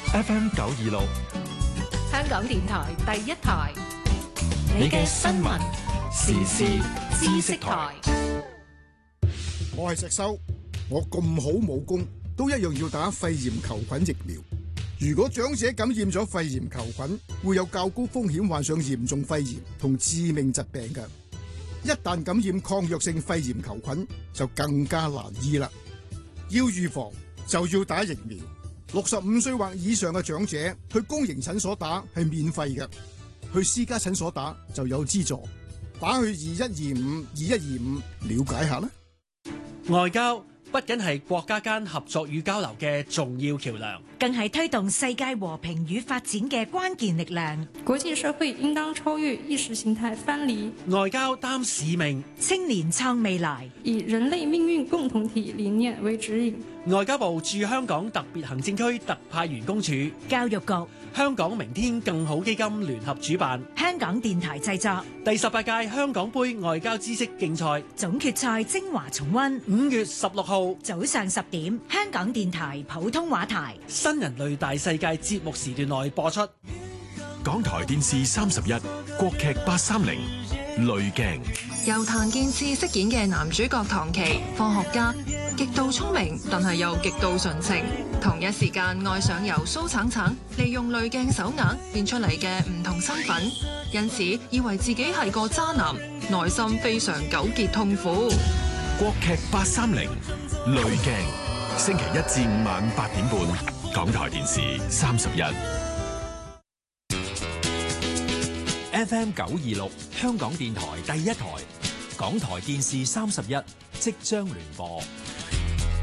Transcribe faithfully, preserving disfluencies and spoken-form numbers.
F M 九二六， 香港電台第一台， 你嘅新聞時事知識台。 我係石修，我咁好武功，都一樣要打肺炎球菌疫苗。如果長者感染咗肺炎球菌，會有較高風險患上嚴重肺炎同致命疾病嘅。一旦感染抗藥性肺炎球菌，就更加難醫啦。要預防就要打疫苗。六十五歲或以上嘅長者去公營診所打係免費嘅，去私家診所打就有資助。打去二一二五二一二五了解下啦。 外交不僅係國家間合作與交流嘅重要橋樑， 更係推動世界和平與發展嘅關鍵力量。 國際社會應當超越意識形態藩籬， 外交擔使命， 青年創未來， 以人類命運共同體理念為指引。 外交部駐香港特別行政區特派員公署、 教育局、 香港明天更好基金聯合主辦， 香港電台製作第十八屆香港杯外交知識競賽總決賽精華重溫， 五月十六號早上十點，香港電台普通話台新人類大世界節目時段內播出。 港台電視三十一，國劇八三零，濾鏡。 由譚建次飾演嘅男主角唐琪，科學家，極度聰明，但係又極度純情。同一時間愛上由蘇橙橙利用濾鏡手鐲變出嚟嘅唔同身份，因此以為自己係個渣男，內心非常糾結痛苦。 國劇八三零，濾鏡，星期一至五晚八點半，港台電視三十一。 F M 九二六，香港電台第一台，港台電視三十一即將聯播。